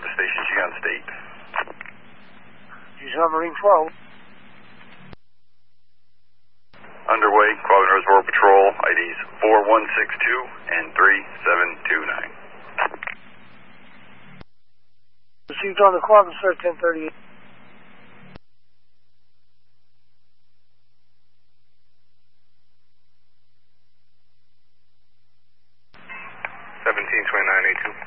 to Station G on State. G Submarine 12. Underway, Quabbin Reservoir Patrol, IDs 4162 and 3729. Received on the Quabbin, sir, 1038. $172982.